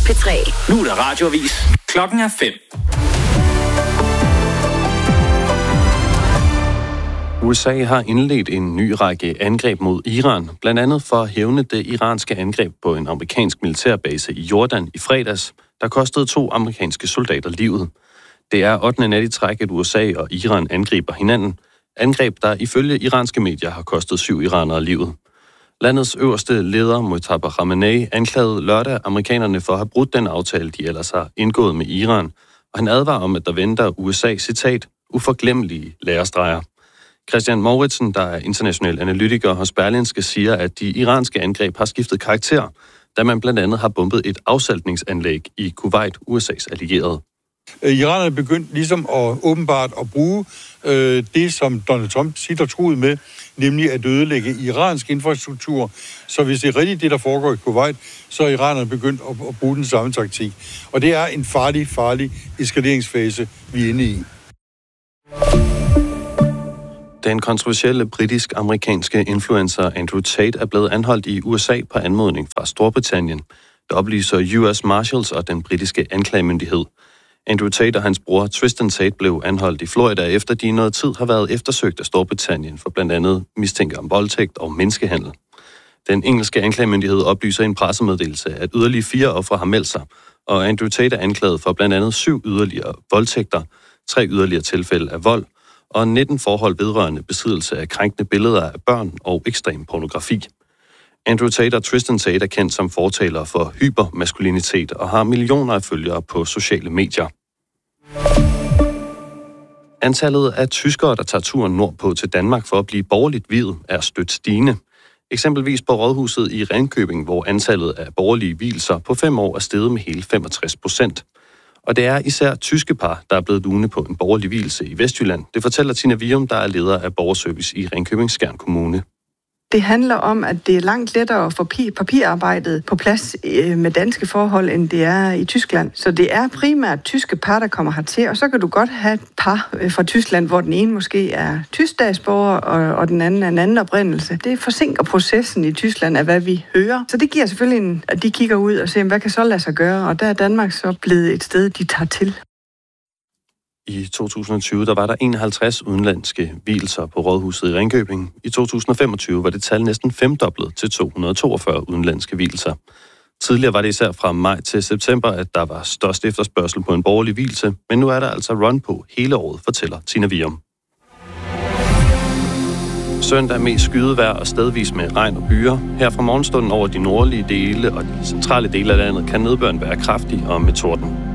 P3. Nu er der radioavis. Klokken er 5. USA har indledt en ny række angreb mod Iran, blandt andet for at hævne det iranske angreb på en amerikansk militærbase i Jordan i fredags, der kostede 2 amerikanske soldater livet. Det er 8. nat i træk, at USA og Iran angriber hinanden. Angreb, der ifølge iranske medier har kostet 7 iranere livet. Landets øverste leder, Mojtaba Khamenei, anklagede lørdag amerikanerne for at have brudt den aftale, de ellers har indgået med Iran, og han advarer om, at der venter USA, citat, uforglemmelige lærestreger. Christian Mouritsen, der er international analytiker hos Berlingske, siger, at de iranske angreb har skiftet karakter, da man blandt andet har bombet et afsaltningsanlæg i Kuwait, USA's allierede. Iran er begyndt ligesom åbenbart at bruge det, som Donald Trump siger truet med, nemlig at ødelægge iransk infrastruktur. Så hvis det er rigtigt det, der foregår i Kuwait, så er iranerne begyndt at bruge den samme taktik. Og det er en farlig eskaleringsfase, vi er inde i. Den kontroversielle britisk-amerikanske influencer Andrew Tate er blevet anholdt i USA på anmodning fra Storbritannien. Det oplyser US Marshals og den britiske anklagemyndighed. Andrew Tate og hans bror Tristan Tate blev anholdt i Florida, efter de i noget tid har været eftersøgt af Storbritannien for blandt andet mistanke om voldtægt og menneskehandel. Den engelske anklagemyndighed oplyser i en pressemeddelelse, at yderligere 4 ofre har meldt sig, og Andrew Tate er anklaget for blandt andet 7 yderligere voldtægter, 3 yderligere tilfælde af vold og 19 forhold vedrørende besiddelse af krænkende billeder af børn og ekstrem pornografi. Andrew Tate og Tristan Tate er kendt som fortalere for hypermaskulinitet og har millioner af følgere på sociale medier. Antallet af tyskere, der tager turen nordpå til Danmark for at blive borgerligt viet, er stødt stigende. Eksempelvis på Rådhuset i Ringkøbing, hvor antallet af borgerlige vielser på 5 år er steget med hele 65%. Og det er især tyske par, der er blevet lune på en borgerlig vielse i Vestjylland. Det fortæller Tina Vium, der er leder af borgerservice i Ringkøbing-Skjern Kommune. Det handler om, at det er langt lettere at få papirarbejdet på plads med danske forhold, end det er i Tyskland. Så det er primært tyske par, der kommer hertil, og så kan du godt have et par fra Tyskland, hvor den ene måske er tysk statsborger, og den anden er en anden oprindelse. Det forsinker processen i Tyskland af, hvad vi hører. Så det giver selvfølgelig, at de kigger ud og ser, hvad kan så lade sig gøre, og der er Danmark så blevet et sted, de tager til. I 2020 der var der 51 udenlandske vielser på Rådhuset i Ringkøbing. I 2025 var det tal næsten femdoblet til 242 udenlandske vielser. Tidligere var det især fra maj til september, at der var størst efterspørgsel på en borgerlig vielse, men nu er der altså run på hele året, fortæller Tina Vium. Søndag med skydevejr og stedvis med regn og byger. Her fra morgenstunden over de nordlige dele og de centrale dele af landet kan nedbøren være kraftig og med torden.